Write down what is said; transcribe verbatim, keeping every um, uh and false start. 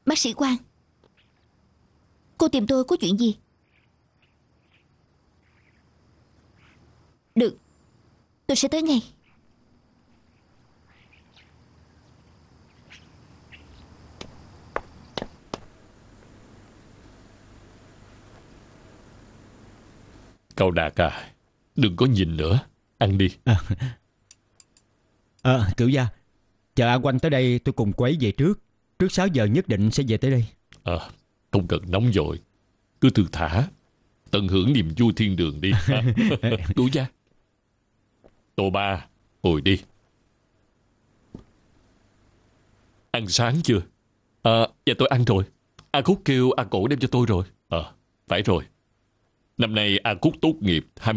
Bác sĩ Quang, cô tìm tôi có chuyện gì? Được, tôi sẽ tới ngay. Cậu Đạt à, đừng có nhìn nữa, ăn đi. À, à, Cửu gia, chờ A Quanh tới đây tôi cùng quấy về trước. Trước sáu giờ nhất định sẽ về tới đây. À, không cần nóng vội, cứ thư thả, tận hưởng niềm vui thiên đường đi. Cửu gia, Tô Ba, ngồi đi. Ăn sáng chưa? À, dạ tôi ăn rồi. A Cúc kêu A Cổ đem cho tôi rồi. Ờ, à, phải rồi. Năm nay A Cúc tốt nghiệp